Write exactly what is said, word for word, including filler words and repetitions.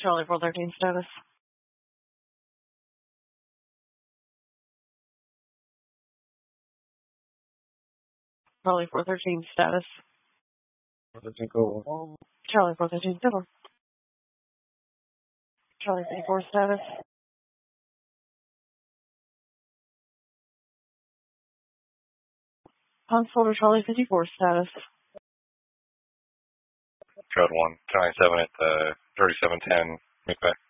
Charlie four thirteen status. Charlie four thirteen status. four thirteen go. Charlie four thirteen civil. Charlie fifty-four status. Console to Charlie fifty-four status. Code one, County seven at the thirty-seven ten, make back.